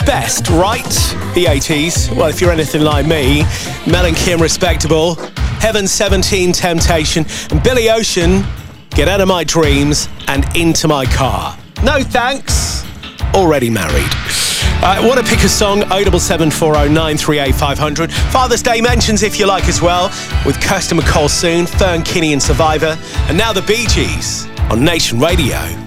best, right? The 80s. Well, if you're anything like me, Mel and Kim, Respectable, Heaven 17, Temptation, and Billy Ocean, Get Out of My Dreams and Into My Car. No thanks. Already married. Want to pick a song? 07740 938 500. Father's Day mentions if you like as well, with Kirsten McCall soon, Fern Kinney and Survivor, and now the Bee Gees on Nation Radio.